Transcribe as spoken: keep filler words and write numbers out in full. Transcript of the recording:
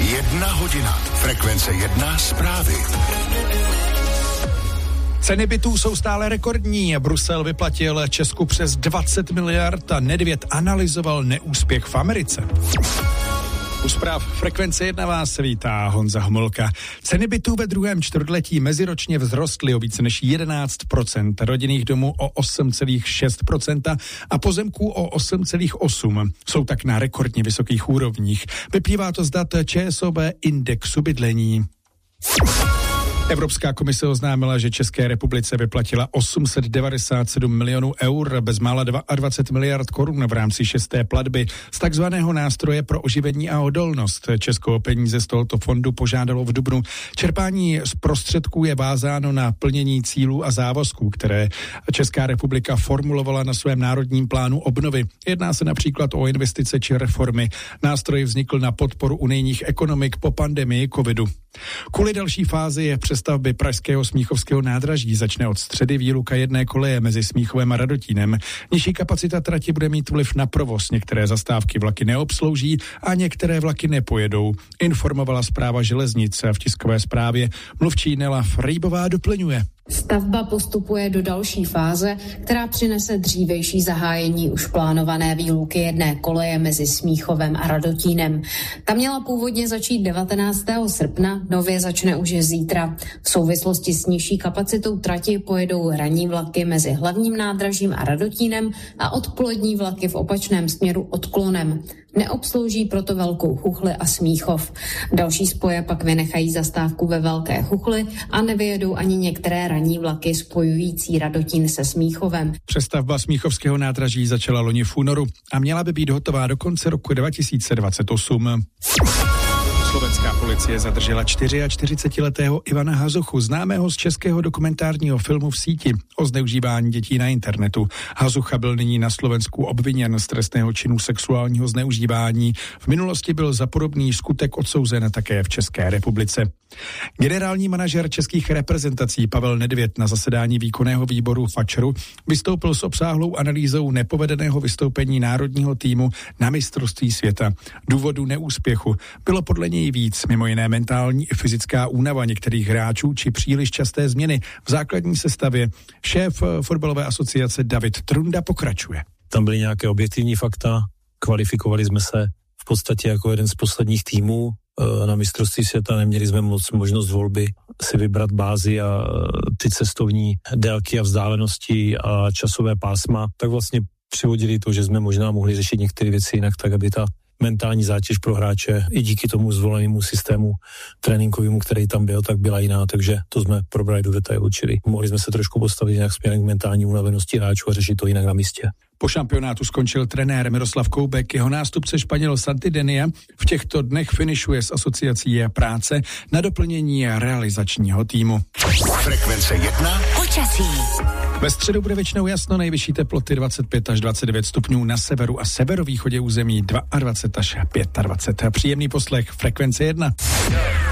Jedna hodina. Frekvence jedna zprávy. Ceny bytů jsou stále rekordní. Brusel vyplatil Česku přes dvacet miliard a Nedvěd analyzoval neúspěch v Americe. U zpráv Frekvence jedna vás vítá Honza Homolka. Ceny bytů ve druhém čtvrtletí meziročně vzrostly o více než jedenáct procent, rodinných domů o osm celá šest procenta a pozemků o osm celá osm procenta. Jsou tak na rekordně vysokých úrovních. Vyplývá to z dat ČSOB indexu bydlení. Evropská komise oznámila, že České republice vyplatila osm set devadesát sedm milionů eur, bezmála dvacet dva miliard korun v rámci šesté platby z takzvaného nástroje pro oživení a odolnost. Česko o peníze z tohoto fondu požádalo v dubnu. Čerpání z prostředků je vázáno na plnění cílů a závazků, které Česká republika formulovala na svém národním plánu obnovy. Jedná se například o investice či reformy. Nástroj vznikl na podporu unijních ekonomik po pandemii covidu. Kvůli další fázi je přestavby pražského Smíchovského nádraží začne od středy výluka jedné koleje mezi Smíchovem a Radotínem. Nižší kapacita trati bude mít vliv na provoz. Některé zastávky vlaky neobslouží a některé vlaky nepojedou, informovala Správa železnic. V tiskové zprávě mluvčí Nela Frejbová doplňuje. Stavba postupuje do další fáze, která přinese dřívejší zahájení už plánované výluky jedné koleje mezi Smíchovem a Radotínem. Ta měla původně začít devatenáctého srpna, nově začne už zítra. V souvislosti s nižší kapacitou trati pojedou ranní vlaky mezi hlavním nádražím a Radotínem a odpolední vlaky v opačném směru odklonem. Neobslouží proto Velkou Chuchli a Smíchov. Další spoje pak vynechají zastávku ve Velké Chuchli a nevyjedou ani některé ranní vlaky spojující Radotín se Smíchovem. Přestavba Smíchovského nádraží začala loni v únoru a měla by být hotová do konce roku dva tisíce dvacet osm. Slovenská policie zadržela čtyřiačtyřicetiletého Ivana Hazuchu, známého z českého dokumentárního filmu V síti o zneužívání dětí na internetu. Hazucha byl nyní na Slovensku obviněn z trestného činu sexuálního zneužívání. V minulosti byl za podobný skutek odsouzen také v České republice. Generální manažer českých reprezentací Pavel Nedvěd na zasedání výkonného výboru FAČRu vystoupil s obsáhlou analýzou nepovedeného vystoupení národního týmu na mistrovství světa. Důvodu neúspěchu bylo podle něj víc, mimo jiné mentální i fyzická únava některých hráčů či příliš časté změny v základní sestavě. Šéf fotbalové asociace David Trunda pokračuje. Tam byly nějaké objektivní fakta, kvalifikovali jsme se v podstatě jako jeden z posledních týmů na mistrovství světa, neměli jsme moc možnost volby si vybrat bázi a ty cestovní délky a vzdálenosti a časové pásma, tak vlastně přivodili to, že jsme možná mohli řešit některé věci jinak, tak aby ta mentální zátěž pro hráče i díky tomu zvolenému systému tréninkovému, který tam byl, tak byla jiná, takže to jsme probrali do detailu, čili mohli jsme se trošku postavit nějak směrem k mentální unavenosti hráčů a řešit to jinak na místě. Po šampionátu skončil trenér Miroslav Koubek, jeho nástupce Španěl Santidenia v těchto dnech finišuje s asociací práce na doplnění realizačního týmu. Frekvence jedna. Počasí. Ve středu bude většinou jasno, nejvyšší teploty dvacet pět až dvacet devět stupňů na severu a severovýchodě území dvacet dva až dvacet pět. Příjemný poslech Frekvence jedna.